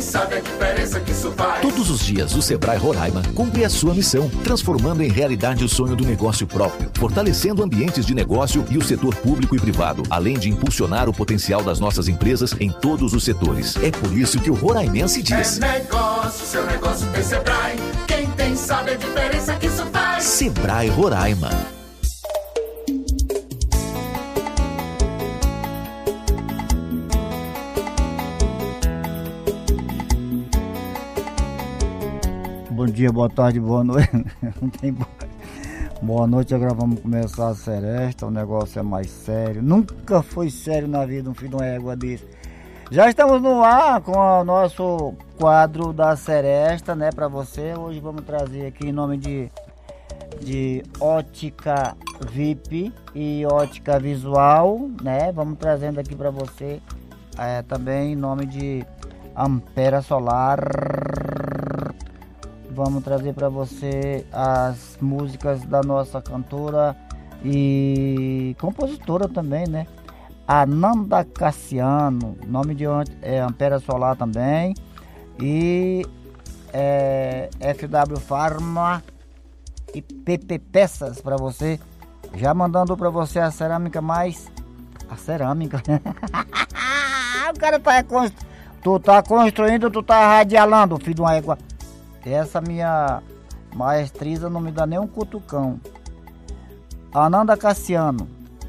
sabe a diferença que isso faz. Todos os dias, o Sebrae Roraima cumpre a sua missão, transformando em realidade o sonho do negócio próprio, fortalecendo ambientes de negócio e o setor público e privado, além de impulsionar o potencial das nossas empresas em todos os setores. É por isso que o roraimense diz: é negócio, seu negócio tem Sebrae. Quem tem sabe a diferença que isso faz. Sebrae Roraima. Bom dia, boa tarde, boa noite. Boa noite, agora vamos começar a seresta. O negócio é mais sério. Nunca foi sério na vida um filho de uma égua desse. Já estamos no ar com o nosso quadro da seresta, né, para você. Hoje vamos trazer aqui em nome de Ótica VIP e Ótica Visual, né? Vamos trazendo aqui para você também em nome de Ampera Solar. Vamos trazer para você as músicas da nossa cantora e compositora também, né? Ananda Cassiano, nome de Ampera Solar também. E FW Pharma e PP Peças para você. Já mandando para você a cerâmica mais... A cerâmica? O cara tá tu tá construindo, tu tá radialando, filho de uma égua. Essa minha maestriza não me dá nem um cutucão. Ananda Cassiano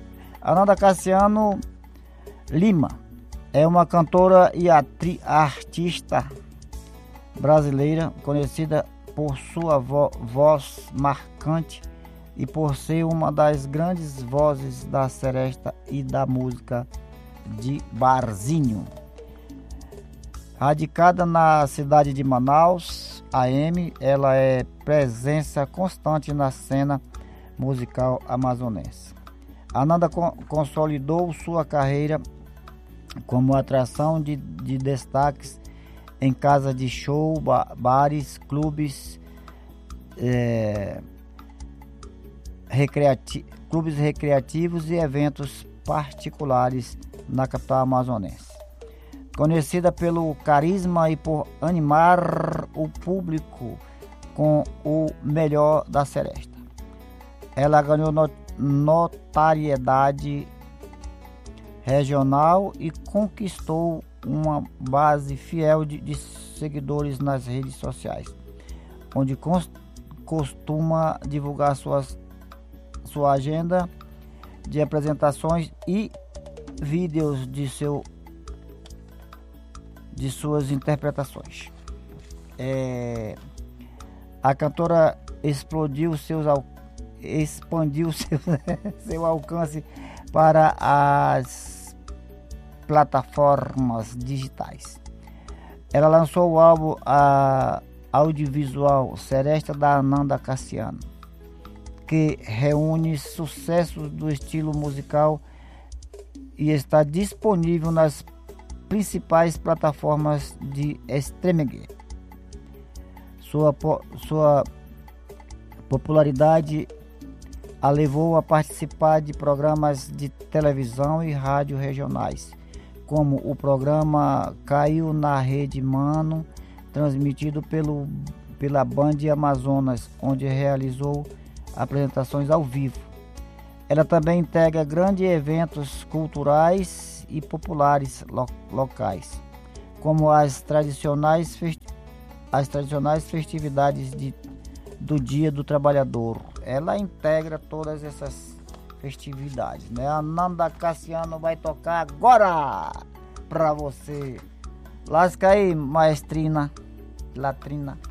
Lima é uma cantora e artista brasileira conhecida por sua voz marcante e por ser uma das grandes vozes da seresta e da música de barzinho. Radicada na cidade de Manaus, AM, ela é presença constante na cena musical amazonense. Ananda consolidou sua carreira como atração de destaques em casa de show, bares, clubes recreativos e eventos particulares na capital amazonense. Conhecida pelo carisma e por animar o público com o melhor da seresta. Ela ganhou notariedade regional e conquistou uma base fiel de seguidores nas redes sociais, onde costuma divulgar sua agenda de apresentações e vídeos de suas interpretações. A cantora expandiu seu alcance para as plataformas digitais. Ela lançou o álbum audiovisual Seresta da Ananda Cassiano, que reúne sucessos do estilo musical e está disponível nas principais plataformas de streaming. Sua popularidade a levou a participar de programas de televisão e rádio regionais, como o programa Caiu na Rede Mano, transmitido pela Band Amazonas, onde realizou apresentações ao vivo. Ela também integra grandes eventos culturais e populares locais, como as tradicionais festividades do Dia do Trabalhador. Ela integra todas essas festividades, né? A Ananda Cassiano vai tocar agora pra você. Lasca aí, maestrina, latrina.